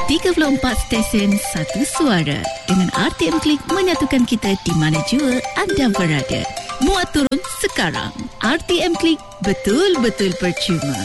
34 stesen, satu suara. Dengan RTM Klik menyatukan kita di mana jua anda berada. Muat turun sekarang. RTM Klik, betul-betul percuma.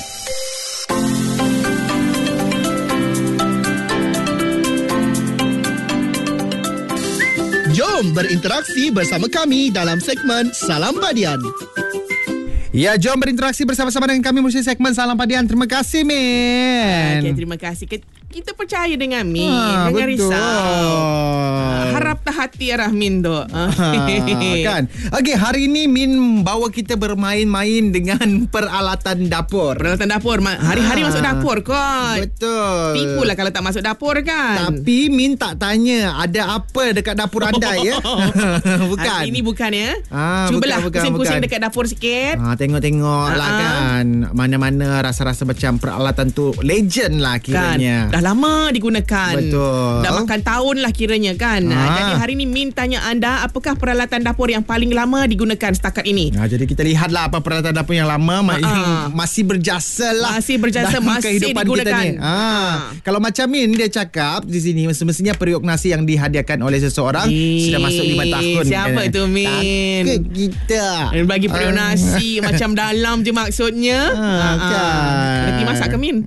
Jom berinteraksi bersama kami dalam segmen Salam Padian. Ya, jom berinteraksi bersama-sama dengan kami melalui segmen Salam Padian. Terima kasih, Min. Okay, terima kasih. Kita percaya dengan Min. Jangan risau. Harap tak hati arah Min tu. Kan? Okey, hari ini Min bawa kita bermain-main dengan peralatan dapur. Peralatan dapur. Hari-hari masuk dapur kot. Betul. Tipulah kalau tak masuk dapur kan. Tapi Min tak tanya ada apa dekat dapur anda ya. Bukan. Hari ini bukan ya. Bukan, Cubalah pusing-pusing bukan. dekat dapur sikit. Tengok-tengok lah kan. Mana-mana rasa-rasa macam peralatan tu legend lah kiranya. Kan? Dah lama digunakan. Betul. Dah makan tahun lah kiranya kan. Jadi hari ni Min tanya anda, apakah peralatan dapur yang paling lama digunakan setakat ini? Jadi kita lihatlah apa peralatan dapur yang lama masih berjasa lah. Masih berjasa, masih kehidupan digunakan. Kita ni. Kalau macam Min dia cakap di sini semestinya periuk nasi yang dihadiahkan oleh seseorang sudah masuk 5 tahun. Siapa itu Min? Takut kita. Bagi periuk nasi macam dalam je maksudnya. Kan. Berarti masak ke Min?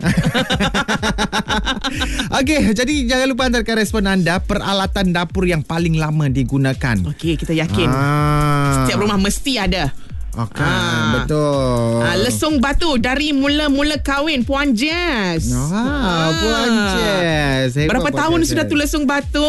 Okey, jadi jangan lupa hantarkan respon anda peralatan dapur yang paling lama digunakan. Okey, kita yakin setiap rumah mesti ada. Betul. Lesung batu dari mula-mula kahwin Puan Jess. Puan Jess. Berapa tahun sudah tu lesung batu?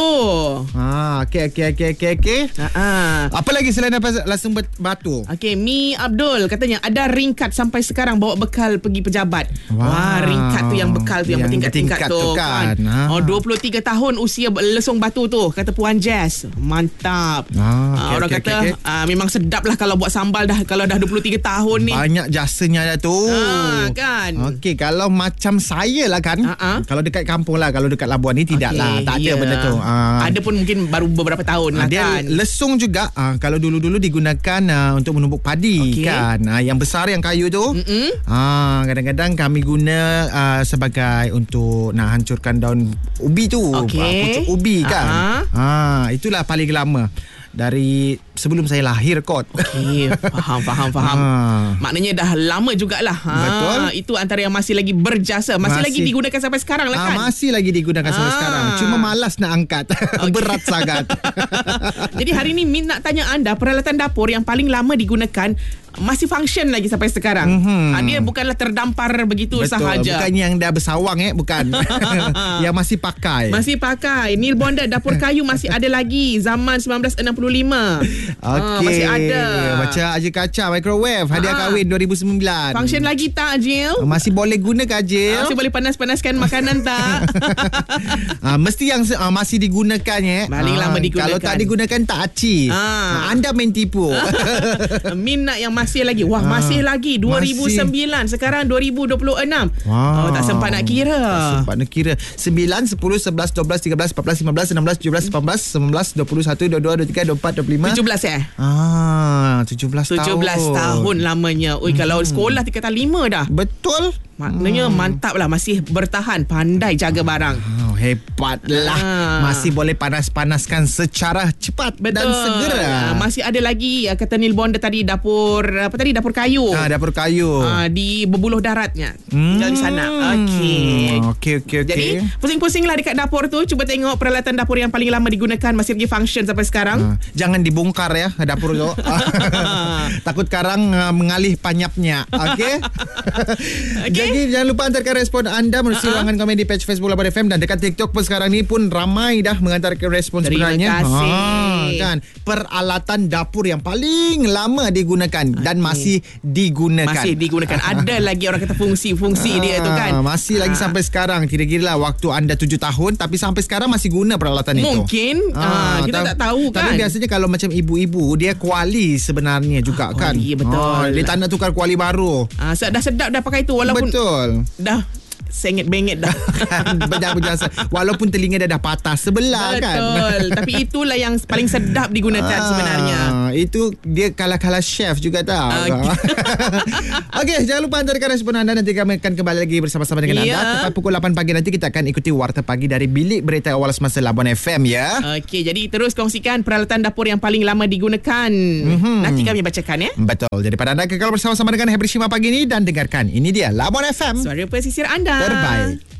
Okey. Apa lagi selain lesung batu? Okey, Mi Abdul katanya ada ringkat sampai sekarang bawa bekal pergi pejabat. Ringkat tu yang bekal tu yang bertingkat-tingkat tu kan. 23 tahun usia lesung batu tu kata Puan Jess. Mantap. Orang kata memang sedap lah kalau buat sambal dah kalau dah 23 tahun ni. Banyak jasanya dah tu. Kan. Okey, kalau macam saya lah kan. Kalau dekat kampung lah, kalau dekat Labuan ni tidak lah. Tak ada benda tu. Ada pun mungkin baru beberapa tahun lah kan. Lesung juga kalau dulu-dulu digunakan untuk menumbuk padi kan. Yang besar yang kayu tu. Kadang-kadang kami guna sebagai untuk nak hancurkan daun ubi tu. Pucuk ubi kan. Itulah paling lama dari sebelum saya lahir kot. Okey, faham. Maknanya dah lama jugalah. Betul. Itu antara yang masih lagi berjasa. Masih lagi digunakan sampai sekarang lah kan. Masih lagi digunakan sampai sekarang. Cuma malas nak angkat. Berat sangat. Jadi hari ni Min nak tanya anda, peralatan dapur yang paling lama digunakan masih function lagi sampai sekarang. Dia bukanlah terdampar begitu sahaja. Bukan yang dah bersawang bukan. Yang masih pakai. Masih pakai. Neil Bonded dapur kayu masih ada lagi zaman 1965. Masih ada. Macam Ajil Kaca microwave hadiah kahwin 2009. Function lagi tak Ajil? Masih boleh guna ke Ajil? Masih boleh panas-panaskan makanan tak? Mesti yang masih digunakan paling lama digunakan. Kalau tak digunakan tak aci. Anda main tipu. Min nak yang masih lagi. Masih lagi 2009 sekarang 2026. Tak sempat nak kira. 9, 10, 11, 12, 13, 14, 15, 16, 17, 18, 19, 20, 21, 22, 23, 24, 25. 17 tahun lamanya. Kalau sekolah tingkatan 5 dah. Betul. Maknanya mantap lah. Masih bertahan. Pandai jaga barang. Hebatlah. Masih boleh panas-panaskan secara cepat. Betul. Dan segera. Masih ada lagi kata Neil Bonded tadi dapur dapur kayu. Dapur kayu. Di Berbuluh Daratnya. Tinggal di sana. Okey. Jadi pusing-pusing lah dekat dapur tu. Cuba tengok peralatan dapur yang paling lama digunakan masih lagi function sampai sekarang. Jangan dibongkar ya dapur tu. Takut karang mengalih panyapnya. Okey. Jadi jangan lupa hantarkan respon anda melalui ruangan komen di page Facebook Labuan FM dan dekat TikTok pun sekarang ni pun ramai dah menghantarkan respon sebenarnya. Terima kasih. Kan peralatan dapur yang paling lama digunakan dan masih digunakan. Ada lagi orang kata fungsi dia tu kan. Masih lagi sampai sekarang. Kira-kira lah waktu anda 7 tahun tapi sampai sekarang masih guna peralatan itu. Mungkin kita tak tahu kan. Tapi biasanya kalau macam ibu-ibu dia kuali sebenarnya juga kan. Betul. Dia tak nak tukar kuali baru. Dah sedap dah pakai tu walaupun betul. Dah sengit-bengit dah. Berjasa. Walaupun telinga dia dah patah sebelah. Betul. Kan. Tapi itulah yang paling sedap digunakan sebenarnya. Itu dia kalah-kalah chef juga tahu. Okey, jangan lupa hantarkan respon anda. Nanti kami akan kembali lagi bersama-sama dengan anda. Tepat pukul 8 pagi nanti kita akan ikuti Warta Pagi dari Bilik Berita Awal Semasa Labuan FM ya. Okey, jadi terus kongsikan peralatan dapur yang paling lama digunakan. Nanti kami bacakan ya. Betul. Jadi pada anda kekal bersama-sama dengan Hebri Shima pagi ini dan dengarkan. Ini dia Labuan FM. Suara pesisir anda. Terbaik.